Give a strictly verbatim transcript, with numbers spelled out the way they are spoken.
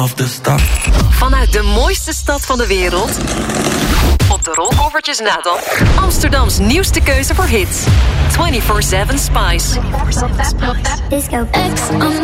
Of de stad. Vanuit de mooiste stad van de wereld. Op de rolkoffertjes na dan. Amsterdams nieuwste keuze voor hits. vierentwintig zeven Spice. Disco.